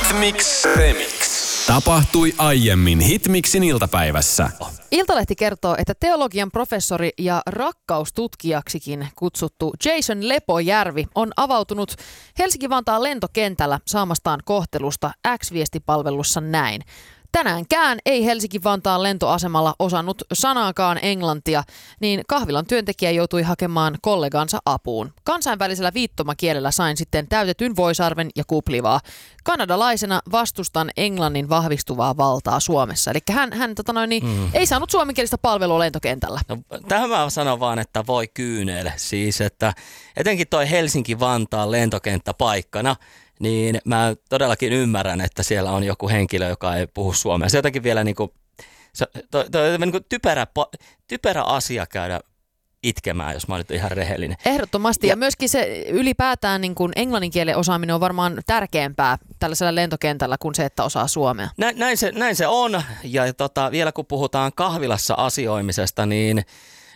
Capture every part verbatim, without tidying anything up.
Hitmix Remix. Tapahtui aiemmin Hitmixin iltapäivässä. Iltalehti kertoo, että teologian professori ja rakkaustutkijaksikin kutsuttu Jason Lepojärvi on avautunut Helsinki-Vantaan lentokentällä saamastaan kohtelusta X-viestipalvelussa näin. Tänäänkään ei Helsinki-Vantaan lentoasemalla osannut sanaakaan englantia, niin kahvilan työntekijä joutui hakemaan kollegansa apuun. Kansainvälisellä viittomakielellä sain sitten täytetyn voisarven ja kuplivaa. Kanadalaisena vastustan englannin vahvistuvaa valtaa Suomessa. Eli hän, hän tota noin, niin, mm. ei saanut suomenkielistä palvelua lentokentällä. No, tähän mä sanon vaan, että voi kyynele. Siis, että etenkin toi Helsinki-Vantaan lentokenttä paikkana, niin mä todellakin ymmärrän, että siellä on joku henkilö, joka ei puhu suomea. Se jotenkin vielä niin kuin, se, toi, toi, niin kuin typerä, typerä asia käydä itkemään, jos mä oon nyt ihan rehellinen. Ehdottomasti. Ja, ja myöskin se ylipäätään niin kuin englannin kielen osaaminen on varmaan tärkeämpää tällaisella lentokentällä kuin se, että osaa suomea. Näin, näin, se, näin se on. Ja tota, vielä kun puhutaan kahvilassa asioimisesta, niin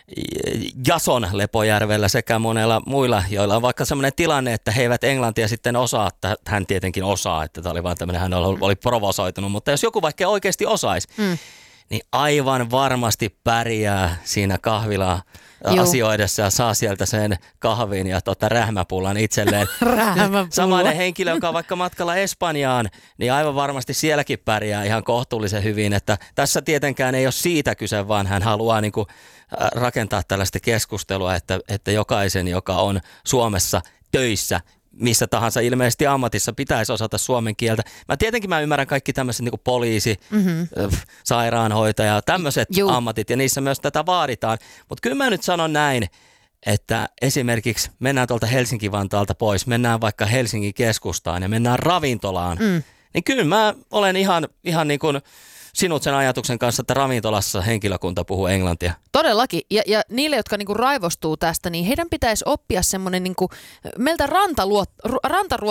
Jason Lepojärvellä sekä monella muilla, joilla on vaikka sellainen tilanne, että he eivät englantia sitten osaa, että hän tietenkin osaa, että tämä oli vaan tämmöinen, hän oli provosoitunut, mutta jos joku vaikka oikeasti osaisi, mm. niin aivan varmasti pärjää siinä kahvila asioidessa ja saa sieltä sen kahvin ja tota rähmäpullan itselleen. Samainen henkilö, joka on vaikka matkalla Espanjaan, niin aivan varmasti sielläkin pärjää ihan kohtuullisen hyvin. Että tässä tietenkään ei ole siitä kyse, vaan hän haluaa niin kuin rakentaa tällaista keskustelua, että, että jokaisen, joka on Suomessa töissä, missä tahansa ilmeisesti ammatissa pitäisi osata suomen kieltä. Mä tietenkin mä ymmärrän kaikki tämmöiset niin kuin poliisi, mm-hmm. sairaanhoitaja, tämmöiset Juh. ammatit ja niissä myös tätä vaaditaan. Mutta kyllä mä nyt sanon näin, että esimerkiksi mennään tuolta Helsinki-Vantaalta pois, mennään vaikka Helsingin keskustaan ja mennään ravintolaan, mm. niin kyllä mä olen ihan, ihan niin kuin sinut sen ajatuksen kanssa, että ravintolassa henkilökunta puhuu englantia. Todellakin. Ja, ja niille, jotka niinku raivostuu tästä, niin heidän pitäisi oppia semmoinen niinku, meiltä rantaluot, rantaruot